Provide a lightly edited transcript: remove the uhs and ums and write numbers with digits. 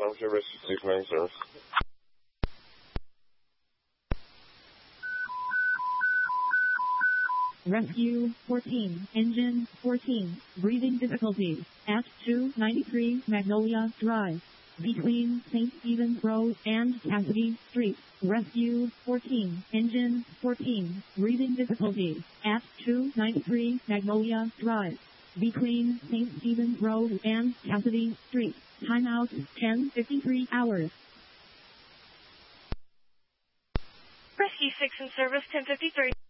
Township Rescue 690 service. Rescue 14, engine 14, breathing difficulties at 293 Magnolia Drive, between St. Stephen's Road and Cassidy Street. Rescue 14, engine 14, breathing difficulties at 293 Magnolia Drive, between St. Stephen's Road and Cassidy Street. Timeout 10:53 hours. Rescue 6 in service 10:53.